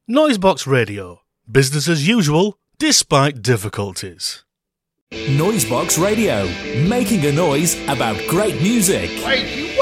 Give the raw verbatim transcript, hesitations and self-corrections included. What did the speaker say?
Noisebox Radio. Business as usual, despite difficulties. Noisebox Radio, making a noise about great music. Wait, you